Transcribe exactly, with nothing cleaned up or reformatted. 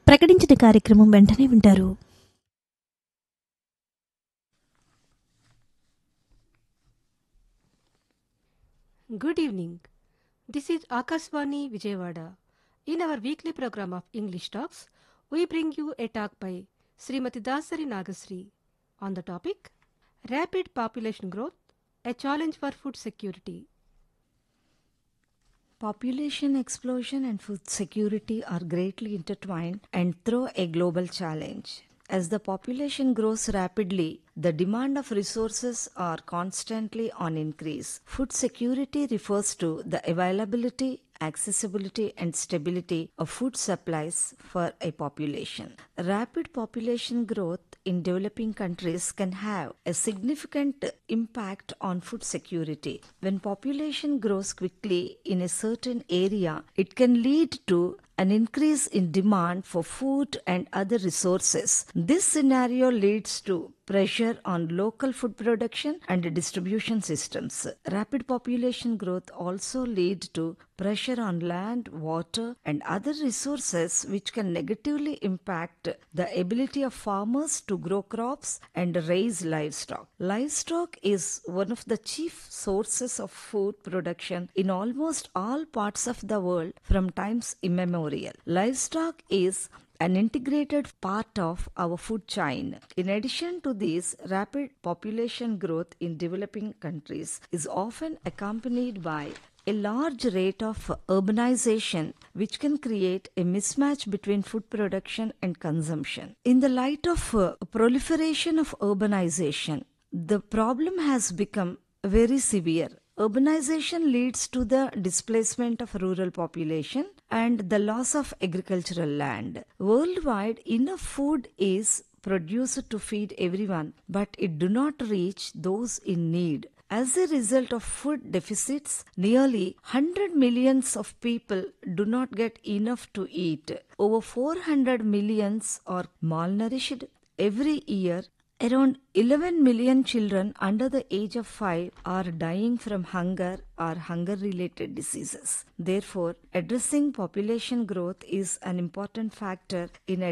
ప్రకటించిన కార్యక్రమం వెంటనే వింటారు. Good evening. This is Akashvani Vijayawada. In our weekly program of English Talks, we bring you a talk by Srimati Dasari Nagasri on the topic Rapid Population Growth, a Challenge for Food Security. Population explosion and food security are greatly intertwined and throw a global challenge. As the population grows rapidly, the demand of resources are constantly on increase. Food security refers to the availability, accessibility and stability of food supplies for a population. Rapid population growth in developing countries can have a significant impact on food security. When population grows quickly in a certain area, it can lead to an increase in demand for food and other resources. This scenario leads to pressure on local food production and distribution systems. Rapid population growth also leads to pressure on land, water, and other resources which can negatively impact the ability of farmers to grow crops and raise livestock. Livestock is one of the chief sources of food production in almost all parts of the world from times immemorial. Livestock is an integrated part of our food chain. In addition to this, rapid population growth in developing countries is often accompanied by a large rate of urbanization, which can create a mismatch between food production and consumption. In the light of uh, proliferation of urbanization, the problem has become very severe. Urbanization leads to the displacement of rural population and the loss of agricultural land. Worldwide, enough food is produced to feed everyone, but it do not reach those in need. As a result of food deficits, nearly one hundred millions of people do not get enough to eat. Over four hundred millions are malnourished every year. Around eleven million children under the age of five are dying from hunger or hunger-related diseases. Therefore, addressing population growth is an important factor in